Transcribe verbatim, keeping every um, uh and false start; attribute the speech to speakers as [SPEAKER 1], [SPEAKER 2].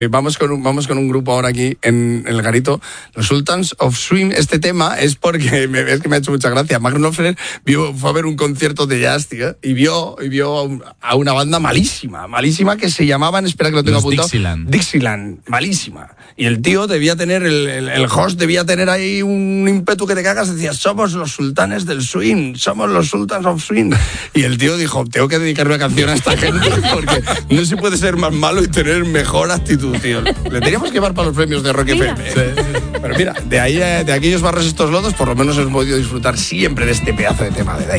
[SPEAKER 1] Vamos con, un, vamos con un grupo ahora aquí en, en el Garito, los Sultans of Swing. Este tema es porque me, es que me ha hecho mucha gracia. Mark Knopfler vio, fue a ver un concierto de jazz, tío, y vio, y vio a, un, a una banda malísima, malísima que se llamaban, espera que lo tengo
[SPEAKER 2] los
[SPEAKER 1] apuntado.
[SPEAKER 2] Dixieland.
[SPEAKER 1] Dixieland, malísima. Y el tío debía tener, el, el, el host debía tener ahí un ímpetu que te cagas, decía, somos los sultanes del swing, somos los Sultans of Swing. Y el tío dijo, tengo que dedicar una canción a esta gente porque no se puede ser más malo y tener mejor actitud, tío. Le teníamos que llevar para los premios de Rock F M. ¿eh? Sí, sí. Pero mira, de ahí, de aquellos barros estos lodos, por lo menos hemos podido disfrutar siempre de este pedazo de tema de Day.